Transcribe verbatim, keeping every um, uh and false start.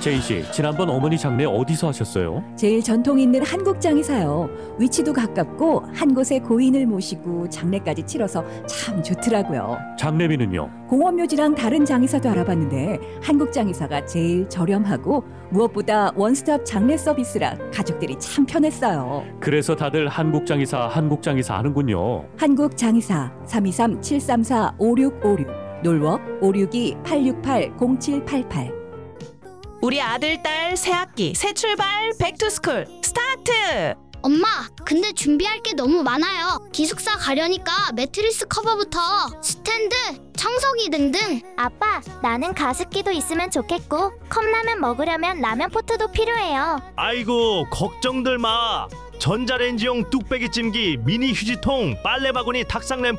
제인 씨, 지난번 어머니 장례 어디서 하셨어요? 제일 전통 있는 한국장에사요. 위치도 가깝고 한 곳에 고인을 모시고 장례까지 치러서 참 좋더라고요. 장례비는요? 공원묘지랑 다른 장의사도 알아봤는데 한국장의사가 제일 저렴하고 무엇보다 원스톱 장례 서비스라 가족들이 참 편했어요. 그래서 다들 한국장의사, 한국장의사 하는군요. 한국장의사 삼이삼 칠삼사 오육오육 놀워 오육이 팔육팔 공칠팔팔. 우리 아들, 딸 새학기, 새 출발, 백투스쿨 스타트! 엄마, 근데 준비할 게 너무 많아요. 기숙사 가려니까 매트리스 커버부터 스탠드, 청소기 등등. 아빠, 나는 가습기도 있으면 좋겠고 컵라면 먹으려면 라면 포트도 필요해요. 아이고 걱정들 마. 전자레인지용 뚝배기 찜기, 미니 휴지통, 빨래 바구니, 탁상 램프